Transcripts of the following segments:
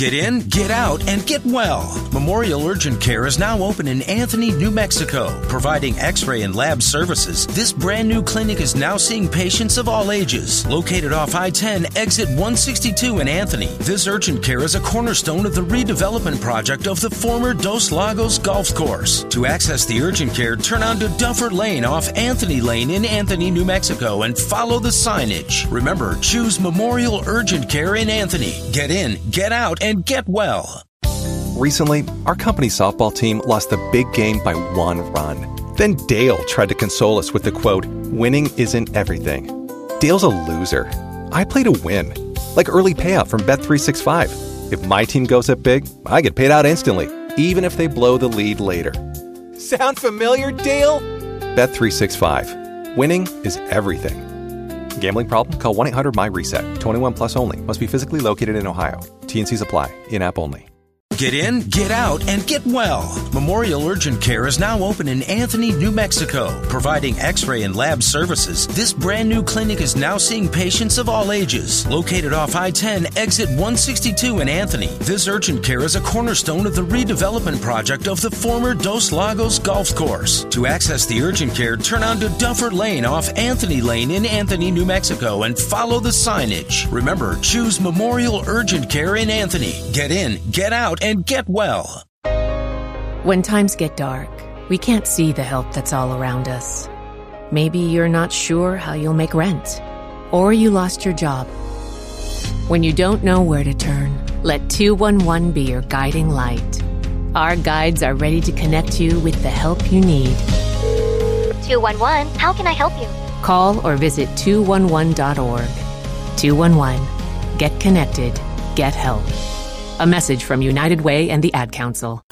Get in, get out, and get well. Memorial Urgent Care is now open in Anthony, New Mexico, providing x-ray and lab services. This brand new clinic is now seeing patients of all ages. Located off I-10, exit 162 in Anthony, this urgent care is a cornerstone of the redevelopment project of the former Dos Lagos Golf Course. To access the urgent care, turn onto Duffer Lane off Anthony Lane in Anthony, New Mexico, and follow the signage. Remember, choose Memorial Urgent Care in Anthony. Get in, get out, and get well. Recently, our company's softball team lost the big game by 1 run. Then Dale tried to console us with the quote, "Winning isn't everything." Dale's a loser. I play to win. Like early payout from Bet365. If my team goes up big, I get paid out instantly, even if they blow the lead later. Sound familiar, Dale? Bet365. Winning is everything. Gambling problem? Call 1-800-MY-RESET. 21 plus only. Must be physically located in Ohio. T&Cs apply. In-app only. Get in, get out, and get well. Memorial Urgent Care is now open in Anthony, New Mexico, providing x-ray and lab services. This brand new clinic is now seeing patients of all ages. Located off I-10, exit 162 in Anthony, this urgent care is a cornerstone of the redevelopment project of the former Dos Lagos Golf Course. To access the urgent care, turn onto Duffer Lane off Anthony Lane in Anthony, New Mexico, and follow the signage. Remember, choose Memorial Urgent Care in Anthony. Get in, get out, and get well. When times get dark, we can't see the help that's all around us. Maybe you're not sure how you'll make rent, or you lost your job. When you don't know where to turn, let 211 be your guiding light. Our guides are ready to connect you with the help you need. 211, how can I help you? Call or visit 211.org. 211. Get connected. Get help. A message from United Way and the Ad Council.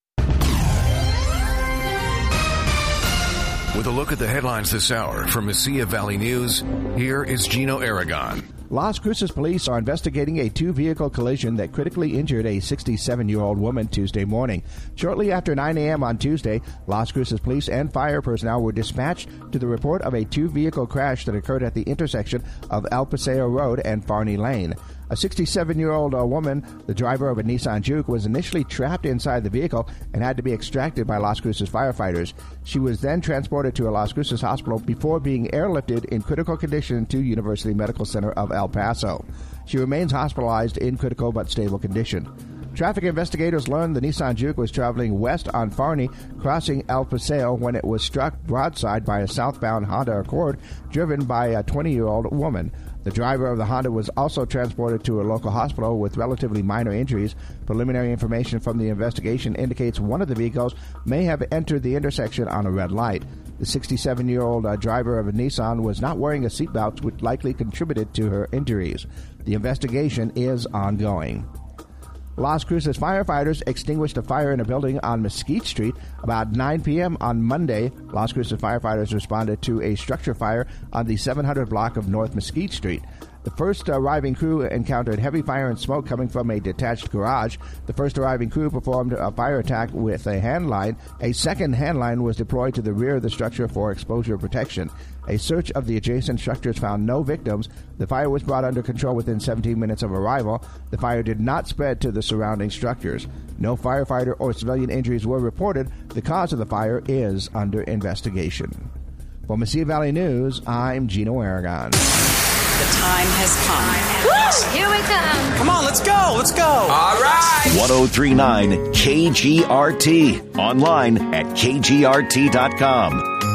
With a look at the headlines this hour from Mesilla Valley News, here is Gino Aragon. Las Cruces police are investigating a two-vehicle collision that critically injured a 67-year-old woman Tuesday morning. Shortly after 9 a.m. on Tuesday, Las Cruces police and fire personnel were dispatched to the report of a two-vehicle crash that occurred at the intersection of El Paseo Road and Farney Lane. A 67-year-old woman, the driver of a Nissan Juke, was initially trapped inside the vehicle and had to be extracted by Las Cruces firefighters. She was then transported to a Las Cruces hospital before being airlifted in critical condition to University Medical Center of El Paso. She remains hospitalized in critical but stable condition. Traffic investigators learned the Nissan Juke was traveling west on Farney, crossing El Paseo when it was struck broadside by a southbound Honda Accord driven by a 20-year-old woman. The driver of the Honda was also transported to a local hospital with relatively minor injuries. Preliminary information from the investigation indicates one of the vehicles may have entered the intersection on a red light. The 67-year-old driver of a Nissan was not wearing a seatbelt, which likely contributed to her injuries. The investigation is ongoing. Las Cruces firefighters extinguished a fire in a building on Mesquite Street about 9 p.m. on Monday. Las Cruces firefighters responded to a structure fire on the 700 block of North Mesquite Street. The first arriving crew encountered heavy fire and smoke coming from a detached garage. The first arriving crew performed a fire attack with a hand line. A second hand line was deployed to the rear of the structure for exposure protection. A search of the adjacent structures found no victims. The fire was brought under control within 17 minutes of arrival. The fire did not spread to the surrounding structures. No firefighter or civilian injuries were reported. The cause of the fire is under investigation. For Mesilla Valley News, I'm Gino Aragon. The time has come. Woo! Here we come. Come on, let's go. Let's go. All right. 1039 KGRT. Online at KGRT.com.